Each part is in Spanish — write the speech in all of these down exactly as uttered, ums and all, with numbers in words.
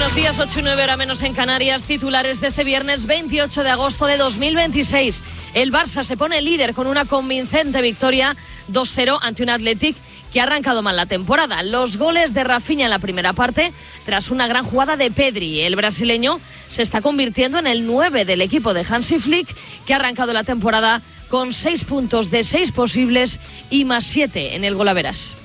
Buenos días, ocho y nueve hora menos en Canarias. Titulares de este viernes veintiocho de agosto de dos mil veintiséis. El Barça se pone líder con una convincente victoria dos cero ante un Athletic que ha arrancado mal la temporada. Los goles de Rafinha en la primera parte, tras una gran jugada de Pedri. El brasileño se está convirtiendo en el nueve del equipo de Hansi Flick, que ha arrancado la temporada con seis puntos de seis posibles y más siete en el golaveras.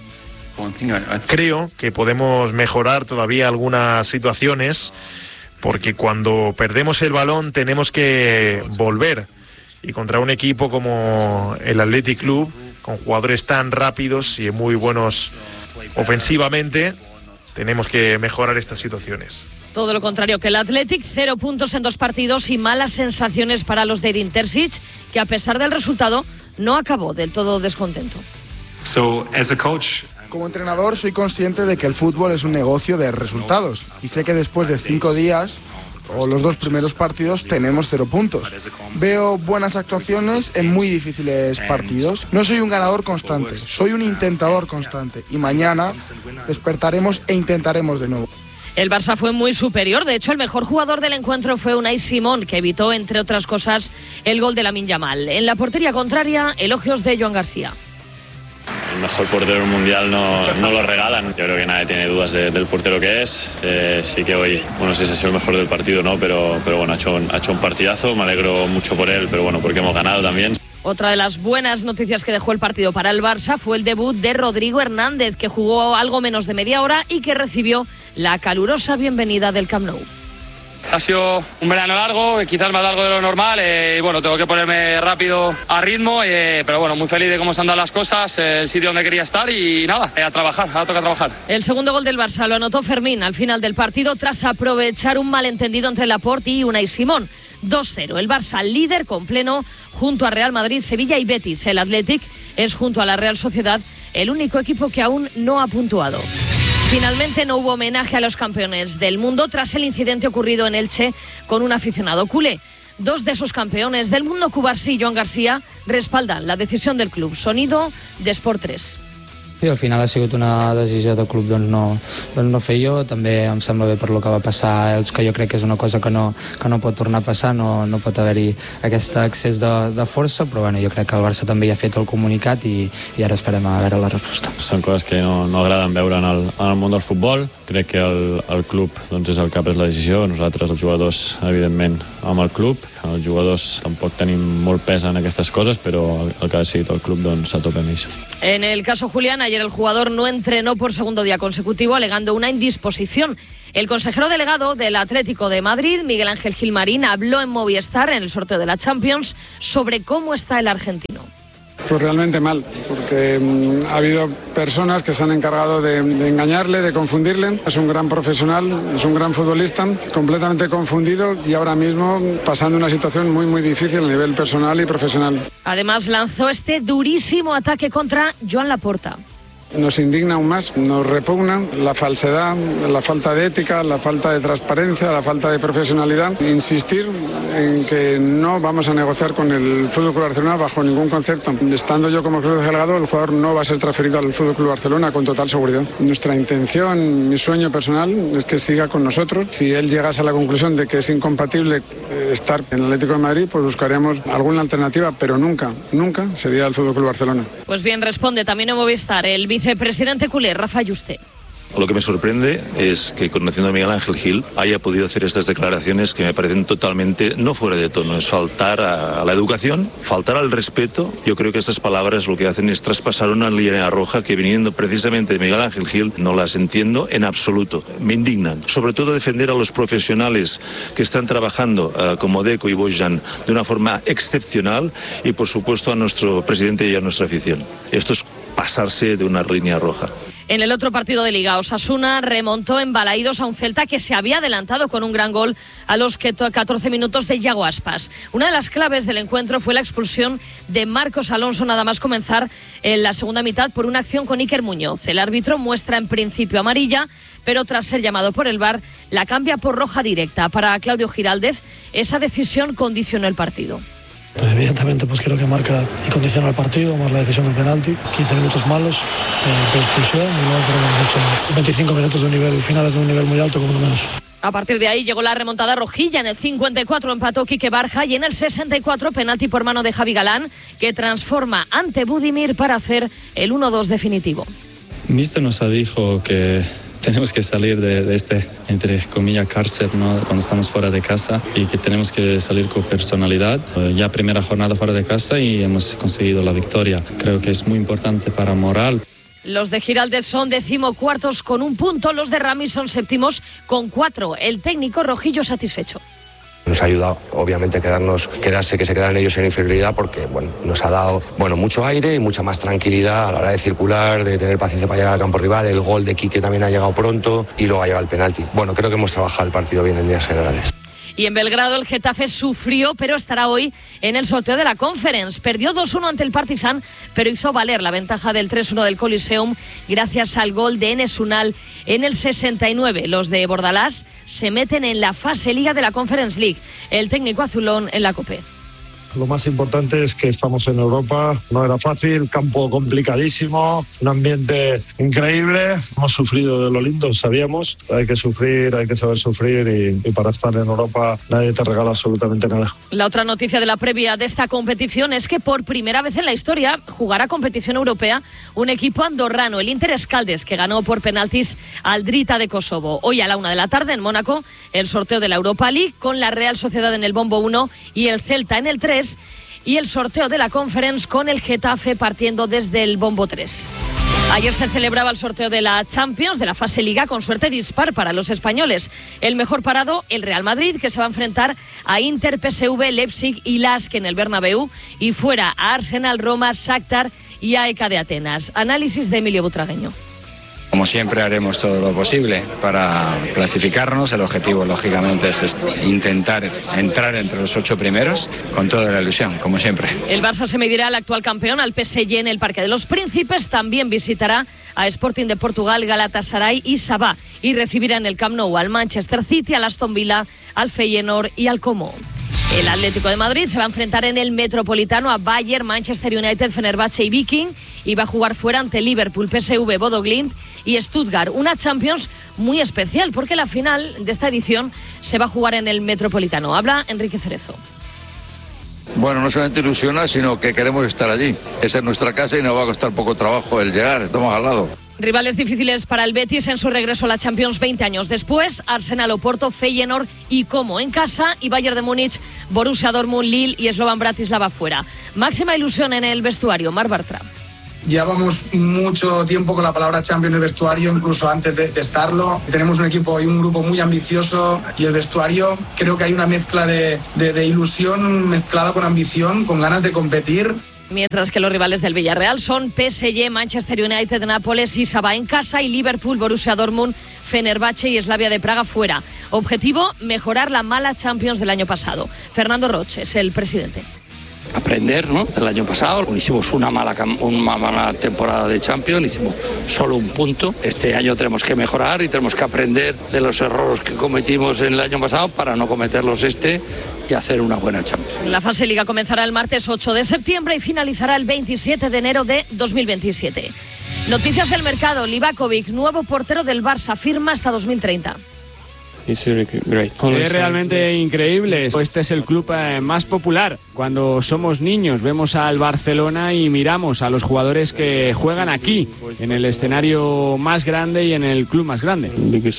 Creo que podemos mejorar todavía algunas situaciones, porque cuando perdemos el balón tenemos que volver. Y contra un equipo como el Athletic Club, con jugadores tan rápidos y muy buenos ofensivamente, tenemos que mejorar estas situaciones. Todo lo contrario que el Athletic, cero puntos en dos partidos y malas sensaciones para los de Edin Terzic, que a pesar del resultado no acabó del todo descontento. So, as a coach, Como entrenador soy consciente de que el fútbol es un negocio de resultados y sé que después de cinco días o los dos primeros partidos tenemos cero puntos. Veo buenas actuaciones en muy difíciles partidos. No soy un ganador constante, soy un intentador constante y mañana despertaremos e intentaremos de nuevo. El Barça fue muy superior. De hecho, el mejor jugador del encuentro fue Unai Simón, que evitó, entre otras cosas, el gol de Lamine Yamal. En la portería contraria, elogios de Joan García. El mejor portero mundial no, no lo regalan. Yo creo que nadie tiene dudas de, del portero que es. Eh, sí que hoy, bueno, no sé si ha sido el mejor del partido, ¿no? Pero, pero bueno, ha hecho, ha hecho un partidazo. Me alegro mucho por él, pero bueno, porque hemos ganado también. Otra de las buenas noticias que dejó el partido para el Barça fue el debut de Rodrigo Hernández, que jugó algo menos de media hora y que recibió la calurosa bienvenida del Camp Nou. Ha sido un verano largo, quizás más largo de lo normal, eh, y bueno, tengo que ponerme rápido a ritmo, eh, pero bueno, muy feliz de cómo se han dado las cosas, eh, el sitio donde quería estar y nada, eh, a trabajar, ahora toca trabajar. El segundo gol del Barça lo anotó Fermín al final del partido tras aprovechar un malentendido entre Laporte y Unai Simón. dos cero, el Barça líder con pleno junto a Real Madrid, Sevilla y Betis. El Athletic es junto a la Real Sociedad el único equipo que aún no ha puntuado. Finalmente no hubo homenaje a los campeones del mundo tras el incidente ocurrido en Elche con un aficionado culé. Dos de esos campeones del mundo, Cubarsí y Joan García, respaldan la decisión del club. Sonido de Sport tres. Sí, al final ha sigut una decisió del club doncs no, doncs no fer jo. També em sembla bé per lo que va passar, els que jo crec que és una cosa que no, que no pot tornar a passar, no, no pot haver-hi aquest excés de, de força, però bueno, jo crec que el Barça també ja ha fet el comunicat i, i ara esperem a veure la resposta. Són coses que no, no agraden veure en el, en el món del futbol. Crec que el, el club doncs, és el que ha pres la decisió, nosaltres els jugadors evidentment amb el club, els jugadors tampoc tenim molt pes en aquestes coses, però el, el que ha decidit el club doncs a tope amb ells. En el caso Julián, ayer el jugador no entrenó por segundo día consecutivo alegando una indisposición. El consejero delegado del Atlético de Madrid, Miguel Ángel Gilmarín, habló en Movistar en el sorteo de la Champions sobre cómo está el argentino. Pues realmente mal, porque mmm, ha habido personas que se han encargado de, de engañarle, de confundirle. Es un gran profesional, es un gran futbolista, completamente confundido y ahora mismo pasando una situación muy muy difícil a nivel personal y profesional. Además lanzó este durísimo ataque contra Joan Laporta. Nos indigna aún más, nos repugna la falsedad, la falta de ética, la falta de transparencia, la falta de profesionalidad. Insistir en que no vamos a negociar con el F C Barcelona bajo ningún concepto. Estando yo como club delegado, el jugador no va a ser transferido al F C Barcelona con total seguridad. Nuestra intención, mi sueño personal, es que siga con nosotros. Si él llegase a la conclusión de que es incompatible estar en el Atlético de Madrid, pues buscaremos alguna alternativa, pero nunca, nunca sería el F C Barcelona. Pues bien, responde también en Movistar el vicepresidente culé, Rafa Yuste. Lo que me sorprende es que, conociendo a Miguel Ángel Gil, haya podido hacer estas declaraciones que me parecen totalmente no fuera de tono. Es faltar a, a la educación, faltar al respeto. Yo creo que estas palabras lo que hacen es traspasar una línea roja que, viniendo precisamente de Miguel Ángel Gil, no las entiendo en absoluto. Me indignan. Sobre todo defender a los profesionales que están trabajando uh, como Deco y Bojan de una forma excepcional y, por supuesto, a nuestro presidente y a nuestra afición. Esto es pasarse de una línea roja. En el otro partido de Liga, Osasuna remontó en Balaídos a un Celta que se había adelantado con un gran gol a los catorce minutos de Yago Aspas. Una de las claves del encuentro fue la expulsión de Marcos Alonso nada más comenzar en la segunda mitad por una acción con Iker Muñoz. El árbitro muestra en principio amarilla, pero tras ser llamado por el V A R la cambia por roja directa. Para Claudio Giraldez, esa decisión condicionó el partido. Evidentemente pues creo que marca y condiciona el partido, más la decisión del penalti, quince minutos malos, eh, por expulsión y luego creo que hemos hecho veinticinco minutos de un nivel, finales de un nivel muy alto como no menos. A partir de ahí llegó la remontada rojilla. En el cincuenta y cuatro empató Quique Barja y en el sesenta y cuatro penalti por mano de Javi Galán, que transforma ante Budimir para hacer el uno dos definitivo. Mister nos ha dicho que tenemos que salir de, de este, entre comillas, cárcel, ¿no? Cuando estamos fuera de casa, y que tenemos que salir con personalidad. Ya primera jornada fuera de casa y hemos conseguido la victoria. Creo que es muy importante para moral. Los de Giraldez son decimocuartos con un punto, los de Ramis son séptimos con cuatro. El técnico rojillo satisfecho. Nos ha ayudado, obviamente, a quedarnos, quedarse, que se quedaran ellos en inferioridad, porque bueno, nos ha dado bueno, mucho aire y mucha más tranquilidad a la hora de circular, de tener paciencia para llegar al campo rival. El gol de Quique también ha llegado pronto y luego ha llegado el penalti. Bueno, creo que hemos trabajado el partido bien en líneas generales. Y en Belgrado el Getafe sufrió, pero estará hoy en el sorteo de la Conference. Perdió dos uno ante el Partizan, pero hizo valer la ventaja del tres uno del Coliseum gracias al gol de Enes Unal en el sesenta y nueve. Los de Bordalás se meten en la fase Liga de la Conference League. El técnico azulón en la COPE. Lo más importante es que estamos en Europa, no era fácil, campo complicadísimo, un ambiente increíble, hemos sufrido de lo lindo, sabíamos, hay que sufrir, hay que saber sufrir y, y para estar en Europa nadie te regala absolutamente nada. La otra noticia de la previa de esta competición es que por primera vez en la historia jugará competición europea un equipo andorrano, el Inter Escaldes, que ganó por penaltis al Drita de Kosovo. Hoy a la una de la tarde en Mónaco, el sorteo de la Europa League con la Real Sociedad en el bombo uno y el Celta en el tres, y el sorteo de la Conference con el Getafe partiendo desde el bombo tres. Ayer se celebraba el sorteo de la Champions, de la fase Liga, con suerte dispar para los españoles. El mejor parado, el Real Madrid, que se va a enfrentar a Inter, P S V, Leipzig y Lask en el Bernabéu, y fuera a Arsenal, Roma, Shakhtar y A E K de Atenas. Análisis de Emilio Butragueño. Como siempre haremos todo lo posible para clasificarnos. El objetivo, lógicamente, es intentar entrar entre los ocho primeros con toda la ilusión, como siempre. El Barça se medirá al actual campeón, al P S G, en el Parque de los Príncipes. También visitará a Sporting de Portugal, Galatasaray y Sabah. Y recibirá en el Camp Nou al Manchester City, al Aston Villa, al Feyenoord y al Como. El Atlético de Madrid se va a enfrentar en el Metropolitano a Bayern, Manchester United, Fenerbahce y Viking, y va a jugar fuera ante Liverpool, P S V, Bodo Glimt y Stuttgart. Una Champions muy especial porque la final de esta edición se va a jugar en el Metropolitano. Habla Enrique Cerezo. Bueno, no solamente ilusiona, sino que queremos estar allí. Esa es nuestra casa y nos va a costar poco trabajo el llegar, estamos al lado. Rivales difíciles para el Betis en su regreso a la Champions veinte años después. Arsenal, Oporto, Feyenoord y Como en casa, y Bayern de Múnich, Borussia Dortmund, Lille y Slovan Bratislava fuera. Máxima ilusión en el vestuario, Marc Bartra. Llevamos mucho tiempo con la palabra Champions en el vestuario, incluso antes de, de estarlo. Tenemos un equipo y un grupo muy ambicioso, y el vestuario creo que hay una mezcla de, de, de ilusión mezclada con ambición, con ganas de competir. Mientras que los rivales del Villarreal son P S G, Manchester United, Nápoles y Sabah en casa, y Liverpool, Borussia Dortmund, Fenerbahce y Slavia de Praga fuera. Objetivo, mejorar la mala Champions del año pasado. Fernando Roche es el presidente. Aprender, ¿no? Del año pasado hicimos una mala, una mala temporada de Champions, hicimos solo un punto. Este año tenemos que mejorar y tenemos que aprender de los errores que cometimos en el año pasado para no cometerlos este y hacer una buena Champions. La fase Liga comenzará el martes ocho de septiembre y finalizará el veintisiete de enero de dos mil veintisiete. Noticias del mercado. Livakovic, nuevo portero del Barça, firma hasta dos mil treinta. Es realmente increíble. Este es el club más popular. Cuando somos niños vemos al Barcelona y miramos a los jugadores que juegan aquí, en el escenario más grande y en el club más grande.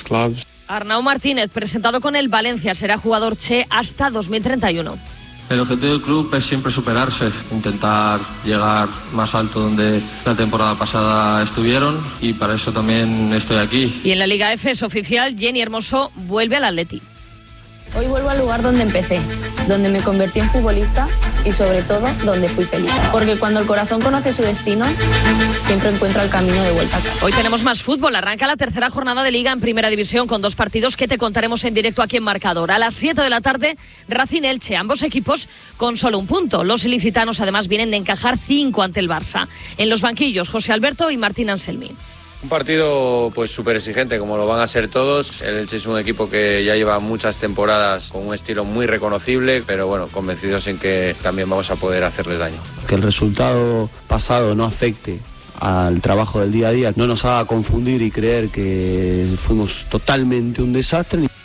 Arnau Martínez, presentado con el Valencia, será jugador Che hasta dos mil treinta y uno. El objetivo del club es siempre superarse, intentar llegar más alto donde la temporada pasada estuvieron, y para eso también estoy aquí. Y en la Liga F es oficial, Jenny Hermoso vuelve al Atleti. Hoy vuelvo al lugar donde empecé, donde me convertí en futbolista y sobre todo donde fui feliz. Porque cuando el corazón conoce su destino, siempre encuentra el camino de vuelta a casa. Hoy tenemos más fútbol. Arranca la tercera jornada de Liga en Primera División con dos partidos que te contaremos en directo aquí en Marcador. A las siete de la tarde, Racing Elche, ambos equipos con solo un punto. Los ilicitanos además vienen de encajar cinco ante el Barça. En los banquillos, José Alberto y Martín Anselmi. Un partido pues súper exigente, como lo van a ser todos. El Elche es un equipo que ya lleva muchas temporadas con un estilo muy reconocible, pero bueno, convencidos en que también vamos a poder hacerles daño. Que el resultado pasado no afecte al trabajo del día a día, no nos haga confundir y creer que fuimos totalmente un desastre.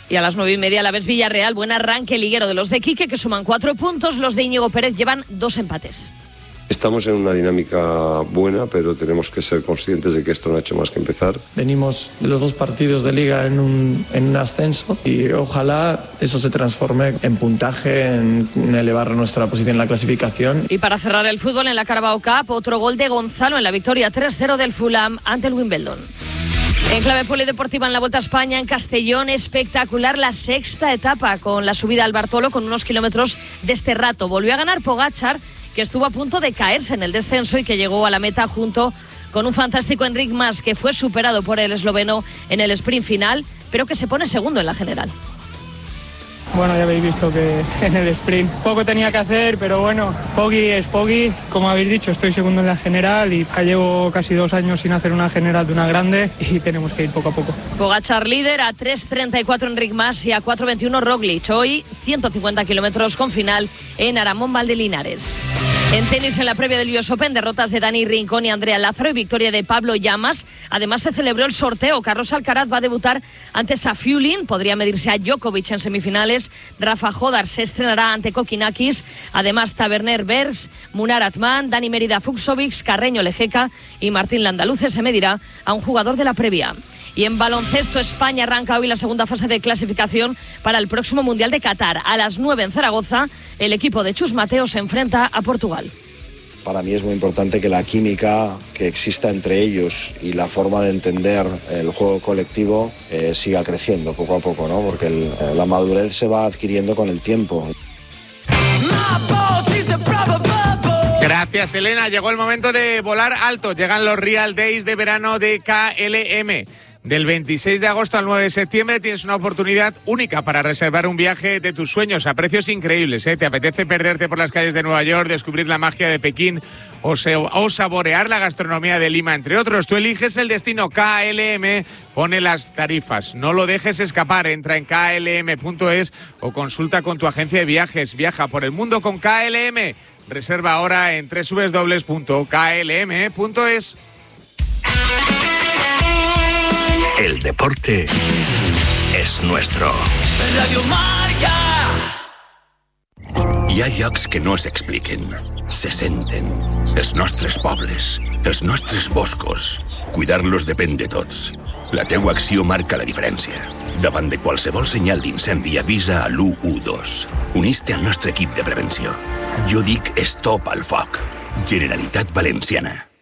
Y a las nueve y media la vez Villarreal, buen arranque liguero de los de Quique, que suman cuatro puntos, los de Íñigo Pérez llevan dos empates. Estamos en una dinámica buena, pero tenemos que ser conscientes de que esto no ha hecho más que empezar. Venimos de los dos partidos de liga en un, en un ascenso y ojalá eso se transforme en puntaje, en, en elevar nuestra posición en la clasificación. Y para cerrar el fútbol en la Carabao Cup, otro gol de Gonzalo en la victoria tres cero del Fulham ante el Wimbledon. En clave polideportiva en la Vuelta a España, en Castellón, espectacular la sexta etapa con la subida al Bartolo con unos kilómetros de este rato. Volvió a ganar Pogačar, que estuvo a punto de caerse en el descenso y que llegó a la meta junto con un fantástico Enric Mas, que fue superado por el esloveno en el sprint final, pero que se pone segundo en la general. Bueno, ya habéis visto que en el sprint poco tenía que hacer, pero bueno, Poggi es Poggi. Como habéis dicho, estoy segundo en la general y ya llevo casi dos años sin hacer una general de una grande y tenemos que ir poco a poco. Pogačar líder, a tres treinta y cuatro Enric Mas y a cuatro veintiuno Roglic. Hoy ciento cincuenta kilómetros con final en Aramón Valdelinares. En tenis, en la previa del U S Open, derrotas de Dani Rincón y Andrea Lázaro y victoria de Pablo Llamas. Además, se celebró el sorteo. Carlos Alcaraz va a debutar ante Safiullin. Podría medirse a Djokovic en semifinales. Rafa Jodar se estrenará ante Kokinakis. Además, Taverner Bergs, Munar Atman, Dani Mérida Fuxovic, Carreño Lejeca y Martín Landaluce se medirá a un jugador de la previa. Y en baloncesto, España arranca hoy la segunda fase de clasificación para el próximo Mundial de Qatar. A las nueve en Zaragoza, el equipo de Chus Mateo se enfrenta a Portugal. Para mí es muy importante que la química que exista entre ellos y la forma de entender el juego colectivo eh, siga creciendo poco a poco, ¿no? Porque el, eh, la madurez se va adquiriendo con el tiempo. Gracias, Elena. Llegó el momento de volar alto. Llegan los Real Days de verano de K L M. Del veintiséis de agosto al nueve de septiembre tienes una oportunidad única para reservar un viaje de tus sueños a precios increíbles, ¿eh? ¿Te apetece perderte por las calles de Nueva York, descubrir la magia de Pekín o, se, o saborear la gastronomía de Lima, entre otros? Tú eliges el destino. K L M pone las tarifas. No lo dejes escapar. Entra en K L M punto es o consulta con tu agencia de viajes. Viaja por el mundo con K L M. Reserva ahora en doble u doble u doble u punto K L M punto es. El deporte és nuestro. Radio Marca. Hi ha llocs que no s'expliquen, se senten. Els nostres pobles, els nostres boscos. Cuidar-los depèn de tots. La teua acció marca la diferència. Davant de qualsevol senyal d'incendi, avisa a l'u u dos. Unís-te al nostre equip de prevenció. Jo dic stop al foc. Generalitat Valenciana.